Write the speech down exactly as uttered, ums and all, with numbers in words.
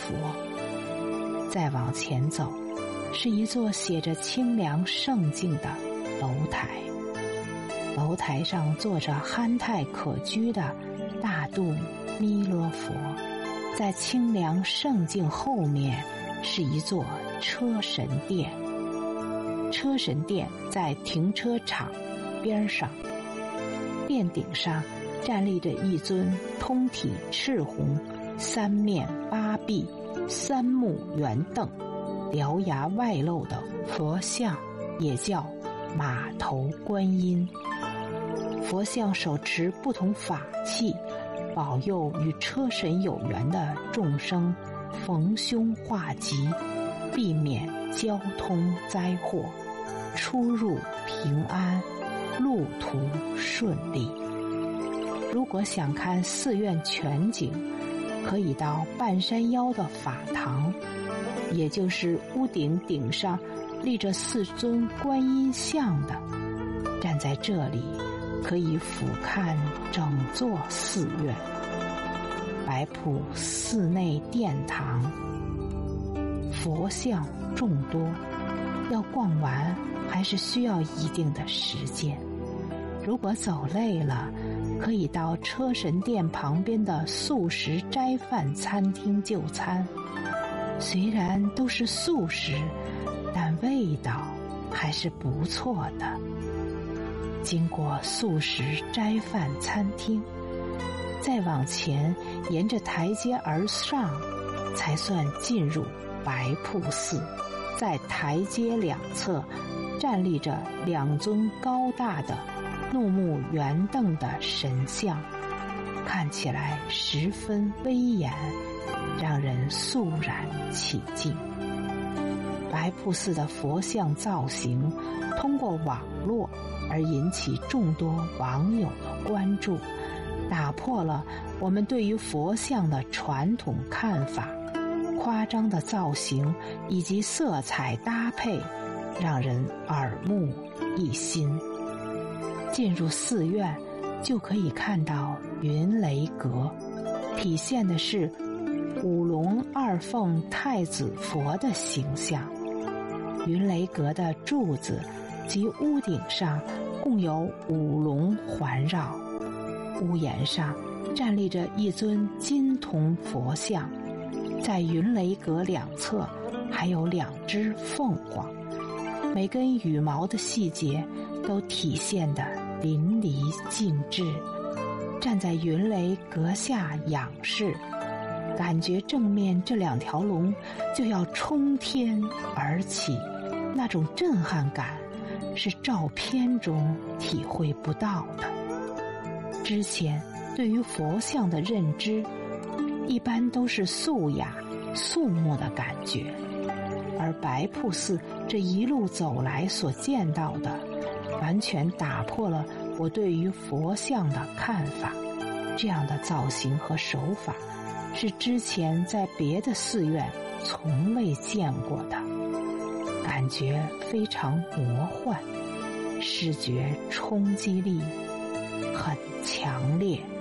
佛。再往前走，是一座写着清凉圣境的楼台，楼台上坐着憨态可掬的大肚弥勒佛。在清凉圣境后面是一座车神殿，车神殿在停车场边上，殿顶上站立着一尊通体赤红、三面八臂、三目圆瞪、獠牙外露的佛像，也叫马头观音。佛像手持不同法器，保佑与车神有缘的众生逢凶化吉，避免交通灾祸，出入平安，路途顺利。如果想看寺院全景，可以到半山腰的法堂，也就是屋顶顶上立着四尊观音像的，站在这里可以俯瞰整座寺院。白瀑寺内殿堂佛像众多，要逛完还是需要一定的时间。如果走累了，可以到车神殿旁边的素食斋饭餐厅就餐。虽然都是素食，但味道还是不错的。经过素食斋饭餐厅，再往前沿着台阶而上，才算进入白瀑寺。在台阶两侧站立着两尊高大的怒目圆瞪的神像，看起来十分威严，让人肃然起敬。白瀑寺的佛像造型通过网络而引起众多网友的关注，打破了我们对于佛像的传统看法。夸张的造型以及色彩搭配让人耳目一新。进入寺院就可以看到云雷阁，体现的是五龙二凤太子佛的形象。云雷阁的柱子及屋顶上共有五龙环绕，屋檐上站立着一尊金铜佛像，在云雷阁两侧还有两只凤凰，每根羽毛的细节都体现得淋漓尽致。站在云雷阁下仰视，感觉正面这两条龙就要冲天而起，那种震撼感是照片中体会不到的。之前对于佛像的认知一般都是素雅肃穆的感觉，而白瀑寺这一路走来所见到的完全打破了我对于佛像的看法。这样的造型和手法是之前在别的寺院从未见过的，感觉非常魔幻，视觉冲击力很强烈。